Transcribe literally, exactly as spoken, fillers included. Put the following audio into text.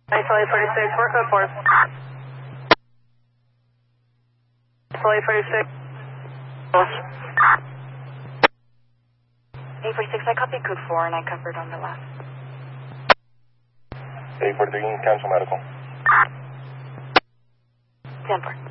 eight forty-six, work up for eight forty-six. eight forty-six, I copied code four and I covered on the left. eight forty-six, cancel medical. ten four.